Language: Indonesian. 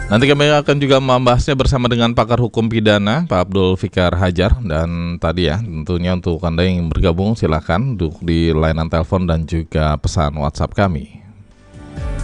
Nanti kami akan juga membahasnya bersama dengan pakar hukum pidana Pak Abdul Fikar Hajar. Dan tadi ya tentunya untuk Anda yang bergabung silakan untuk di layanan telepon dan juga pesan WhatsApp kami.